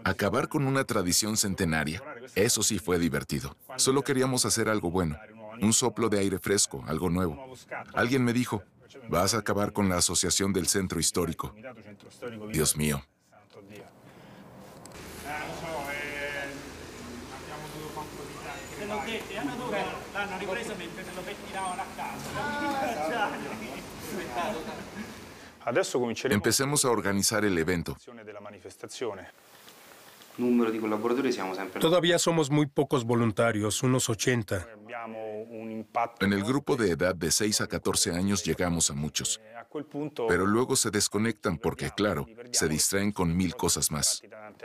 Acabar con una tradición centenaria, eso sí fue divertido. Solo queríamos hacer algo bueno, un soplo de aire fresco, algo nuevo. Alguien me dijo, vas a acabar con la asociación del centro histórico. Dios mío. Empecemos a organizar el evento. Todavía somos muy pocos voluntarios, unos 80. En el grupo de edad de 6 a 14 años llegamos a muchos. Pero luego se desconectan porque, claro, se distraen con 1000 cosas más.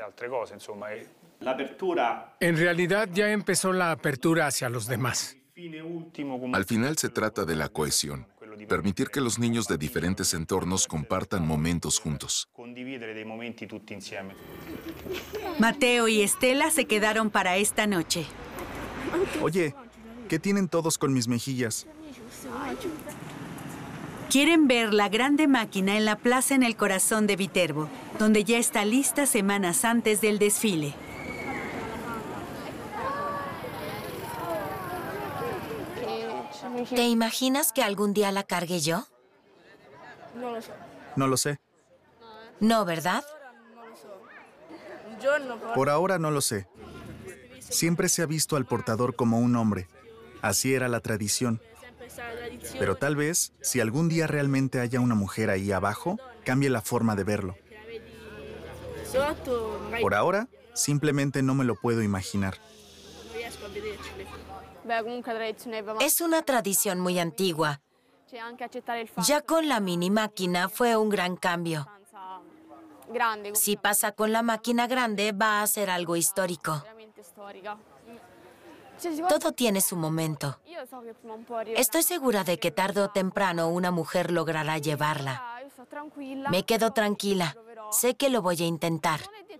En realidad ya empezó la apertura hacia los demás. Al final se trata de la cohesión. Permitir que los niños de diferentes entornos compartan momentos juntos. Mateo y Estela se quedaron para esta noche. Oye, ¿qué tienen todos con mis mejillas? Quieren ver la grande máquina en la plaza en el corazón de Viterbo, donde ya está lista semanas antes del desfile. ¿Te imaginas que algún día la cargue yo? No lo sé. No, ¿verdad? Por ahora no lo sé. Siempre se ha visto al portador como un hombre. Así era la tradición. Pero tal vez, si algún día realmente haya una mujer ahí abajo, cambie la forma de verlo. Por ahora, simplemente no me lo puedo imaginar. Es una tradición muy antigua. Ya con la mini máquina fue un gran cambio. Si pasa con la máquina grande, va a ser algo histórico. Todo tiene su momento. Estoy segura de que tarde o temprano una mujer logrará llevarla. Me quedo tranquila. Sé que lo voy a intentar.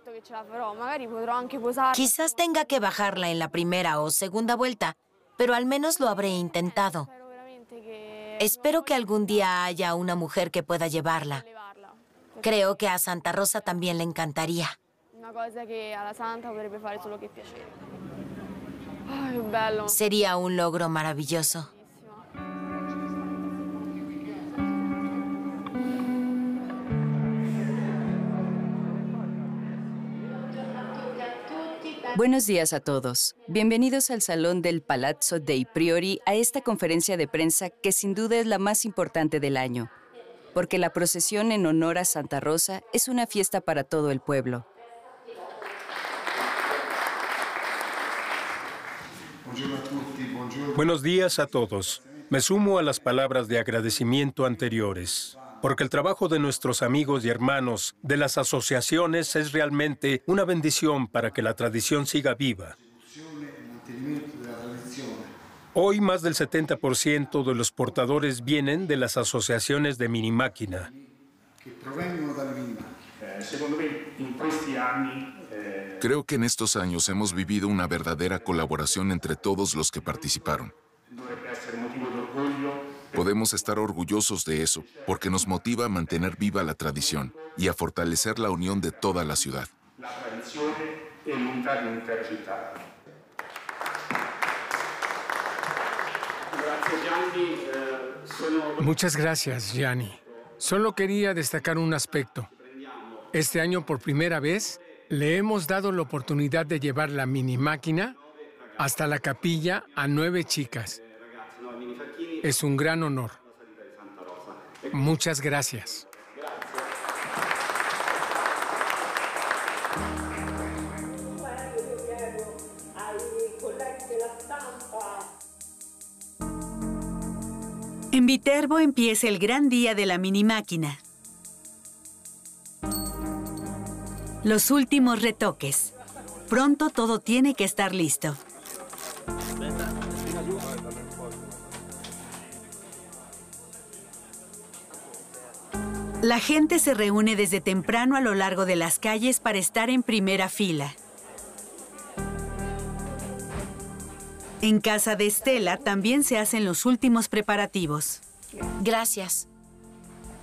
Quizás tenga que bajarla en la primera o segunda vuelta, pero al menos lo habré intentado. Espero que algún día haya una mujer que pueda llevarla. Creo que a Santa Rosa también le encantaría. Sería un logro maravilloso. Buenos días a todos. Bienvenidos al Salón del Palazzo dei Priori a esta conferencia de prensa que sin duda es la más importante del año, porque la procesión en honor a Santa Rosa es una fiesta para todo el pueblo. Buenos días a todos. Me sumo a las palabras de agradecimiento anteriores, porque el trabajo de nuestros amigos y hermanos de las asociaciones es realmente una bendición para que la tradición siga viva. Hoy más del 70% de los portadores vienen de las asociaciones de mini máquina. Creo que en estos años hemos vivido una verdadera colaboración entre todos los que participaron. Podemos estar orgullosos de eso, porque nos motiva a mantener viva la tradición y a fortalecer la unión de toda la ciudad. Muchas gracias, Gianni. Solo quería destacar un aspecto. Este año, por primera vez, le hemos dado la oportunidad de llevar la mini máquina hasta la capilla a 9 chicas. Es un gran honor. Muchas gracias. En Viterbo empieza el gran día de la mini máquina. Los últimos retoques. Pronto todo tiene que estar listo. La gente se reúne desde temprano a lo largo de las calles para estar en primera fila. En casa de Estela también se hacen los últimos preparativos. Gracias.